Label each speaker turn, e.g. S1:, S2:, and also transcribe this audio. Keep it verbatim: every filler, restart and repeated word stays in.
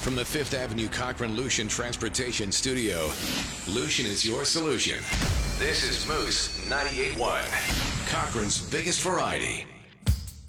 S1: From the Fifth Avenue Cochran Lucian Transportation Studio, Lucian is your solution. This is Moose ninety-eight point one, Cochran's biggest variety.